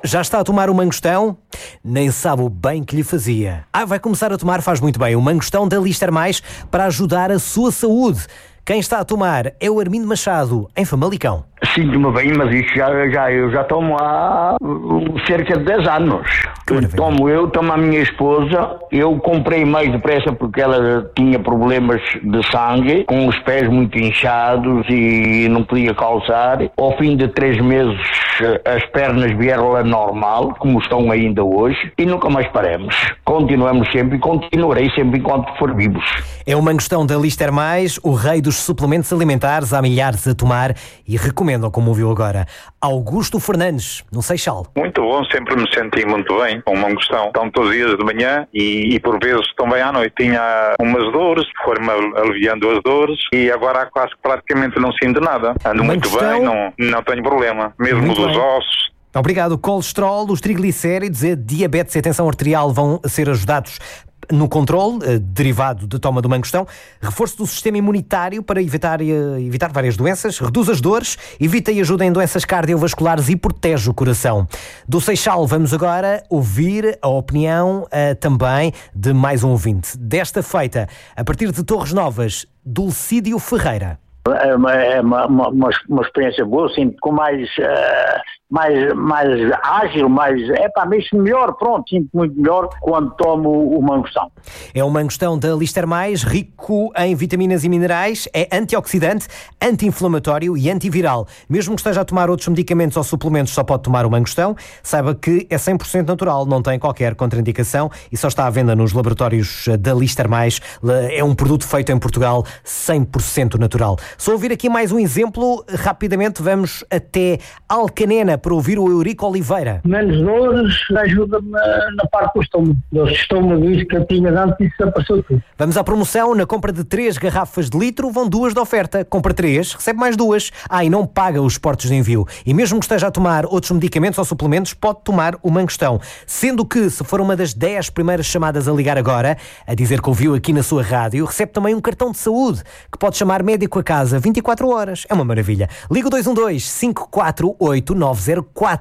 Já está a tomar o Mangostão? Nem sabe o bem que lhe fazia. Vai começar a tomar, faz muito bem, o Mangostão da Lister Mais para ajudar a sua saúde. Quem está a tomar é o Armindo Machado, em Famalicão. Sinto-me bem, mas isso eu já tomo há cerca de 10 anos. Tomo a minha esposa. Eu comprei mais depressa porque ela tinha problemas de sangue, com os pés muito inchados e não podia calçar. Ao fim de 3 meses as pernas vieram a normal, como estão ainda hoje, e nunca mais paramos. Continuamos sempre e continuarei sempre enquanto for vivos. É o Mangostão da Lister Mais, o rei dos suplementos alimentares, há milhares a tomar e recomendam, como ouviu agora, Augusto Fernandes, no Seixal. Muito bom, sempre me senti muito bem com o Mangostão. Estão todos os dias de manhã e por vezes também à noite. Tinha umas dores, foram-me aliviando as dores e agora quase praticamente não sinto nada. Ando muito bem, não tenho problema, mesmo dos ossos. Obrigado. O colesterol, os triglicéridos, a diabetes e a tensão arterial vão ser ajudados no controle, derivado da toma do Mangostão. Reforço do sistema imunitário para evitar várias doenças, reduz as dores, evita e ajuda em doenças cardiovasculares e protege o coração. Do Seixal vamos agora ouvir a opinião também de mais um ouvinte. Desta feita, a partir de Torres Novas, Dulcídio Ferreira. É uma experiência boa, sinto com mais ágil, mesmo melhor, sinto muito melhor quando tomo o Mangostão. É o Mangostão da Lister Mais, rico em vitaminas e minerais, é antioxidante, anti-inflamatório e antiviral. Mesmo que esteja a tomar outros medicamentos ou suplementos, só pode tomar o Mangostão. Saiba que é 100% natural, não tem qualquer contraindicação e só está à venda nos laboratórios da Lister Mais. É um produto feito em Portugal, 100% natural. Só ouvir aqui mais um exemplo, rapidamente vamos até Alcanena para ouvir o Eurico Oliveira. Menos dores, ajuda-me na parte do estômago. O estômago, isso que eu tinha antes, isso já passou tudo. Vamos à promoção, na compra de 3 garrafas de litro vão 2 de oferta. Compra 3, recebe mais 2. E não paga os portos de envio. E mesmo que esteja a tomar outros medicamentos ou suplementos, pode tomar o Mangostão. Sendo que, se for uma das 10 primeiras chamadas a ligar agora, a dizer que ouviu aqui na sua rádio, recebe também um cartão de saúde, que pode chamar médico a casa 24 horas. É uma maravilha. Liga o 212-548-904.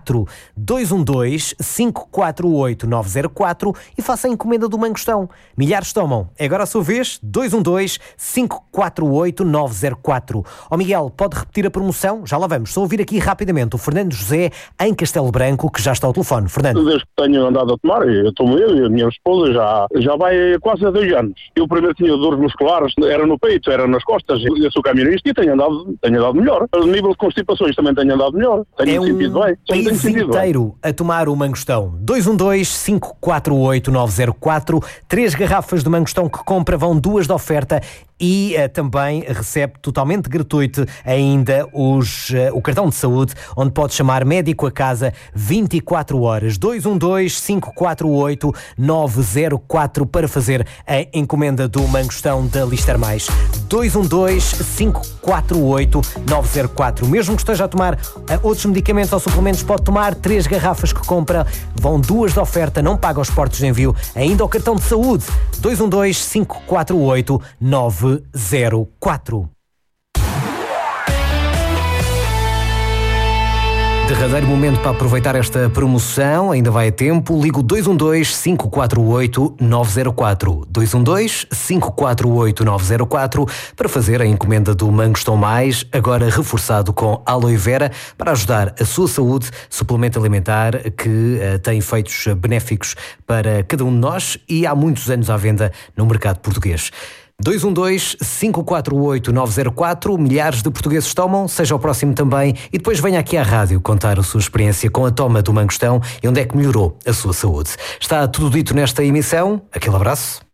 212-548-904 e faça a encomenda do Mangostão. Milhares tomam. É agora a sua vez. 212-548-904. Miguel, pode repetir a promoção? Já lá vamos. Só ouvir aqui rapidamente o Fernando José em Castelo Branco, que já está ao telefone. Fernando. Desde que tenho andado a tomar, eu tomo eu e a minha esposa já vai quase há 2 anos. Eu primeiro tinha dores musculares, era no peito, era nas costas. Eu sou camionista e tenho andado melhor. A nível de constipações também tenho andado melhor. Tenho sentido bem. País inteiro a tomar o Mangostão. 212-548-904. 3 garrafas de Mangostão que compra vão 2 de oferta e também recebe totalmente gratuito ainda o cartão de saúde, onde pode chamar médico a casa 24 horas. 212-548-904 para fazer a encomenda do Mangostão da Lister Mais. 212-548-904. Mesmo que esteja a tomar outros medicamentos ou suplementos, pode tomar 3 garrafas que compra, vão 2 de oferta, não paga os portos de envio, ainda o cartão de saúde. 212-548-904. Derradeiro momento para aproveitar esta promoção, ainda vai a tempo. Ligo 212-548-904. 212-548-904 para fazer a encomenda do Mangostão Mais, agora reforçado com aloe vera para ajudar a sua saúde, suplemento alimentar que tem efeitos benéficos para cada um de nós e há muitos anos à venda no mercado português. 212-548-904. Milhares de portugueses tomam, seja o próximo também, e depois venha aqui à rádio contar a sua experiência com a toma do Mangostão e onde é que melhorou a sua saúde. Está tudo dito nesta emissão. Aquele abraço.